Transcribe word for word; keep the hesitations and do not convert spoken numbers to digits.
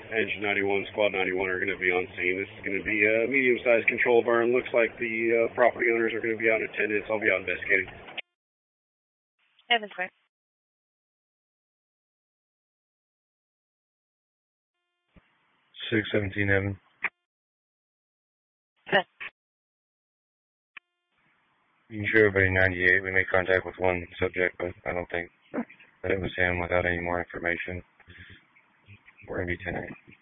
Engine ninety-one, Squad ninety-one are going to be on scene. This is going to be a medium-sized control burn. Looks like the uh, property owners are going to be out in attendance. I'll be out investigating. Evans, where? six seventeen Evan. Good. You can show everybody ninety-eight. We made contact with one subject, but I don't think that it was him without any more information. We're going to be ten eight.